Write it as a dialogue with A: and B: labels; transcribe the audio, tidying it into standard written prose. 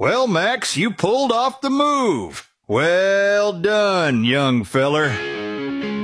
A: Well, Max, you pulled off the move. Well done, young feller.